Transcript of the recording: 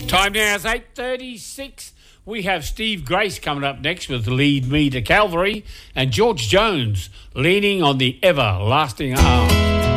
Time now is 8:36. We have Steve Grace coming up next with Lead Me to Calvary and George Jones leaning on the everlasting arm.